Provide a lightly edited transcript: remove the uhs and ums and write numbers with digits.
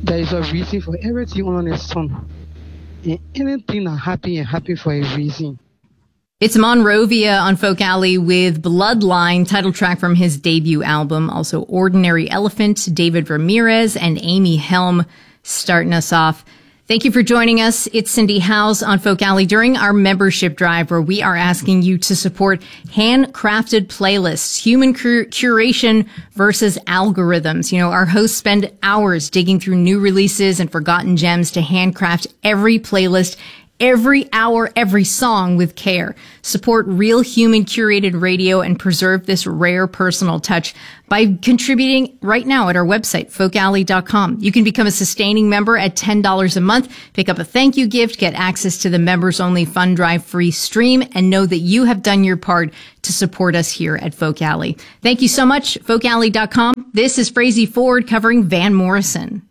There is a reason for everything under the sun. And anything are happy and happy for a reason. It's Monrovia on Folk Alley with Bloodline, title track from his debut album. Also Ordinary Elephant, David Ramirez, and Amy Helm starting us off. Thank you for joining us. It's Cindy Howes on Folk Alley during our membership drive, where we are asking you to support handcrafted playlists, human curation versus algorithms. You know, our hosts spend hours digging through new releases and forgotten gems to handcraft every playlist, every hour, every song with care. Support real human curated radio and preserve this rare personal touch by contributing right now at our website, folkalley.com. You can become a sustaining member at $10 a month, pick up a thank you gift, get access to the members only Fund Drive free stream, and know that you have done your part to support us here at Folk Alley. Thank you so much, folkalley.com. This is Frazey Ford covering Van Morrison.